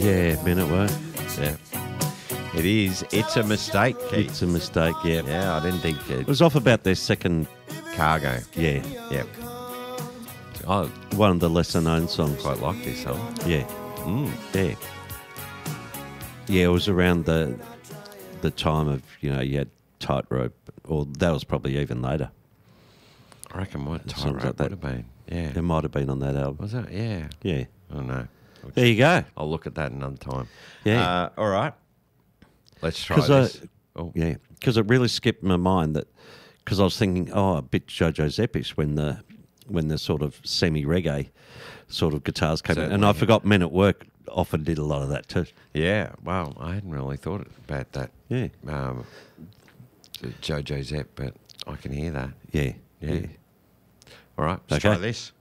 Yeah, Men at Work. Yeah. It is. It's a mistake, Keith. It's a mistake, yeah. Yeah, I didn't think It was off about their second, Cargo. yeah. Yeah. I One of the lesser-known songs. quite like this song. Yeah. Yeah. Yeah, it was around the time of, you had Tightrope, or that was probably even later. I reckon what Songs Tightrope like that. would have been. Yeah. It might have been on that album. Was that? Yeah. Yeah. I don't know. There you go. I'll look at that another time. Yeah. All right. Let's try this. Yeah, because it really skipped my mind because I was thinking, a bit JoJo's Epics when the sort of semi-reggae sort of guitars came in. And Certainly. I forgot Men at Work often did a lot of that too. Yeah. Well, I hadn't really thought about that. Yeah. JoJo Zepp, but I can hear that. Yeah. Yeah. All right. Let's Okay. try this.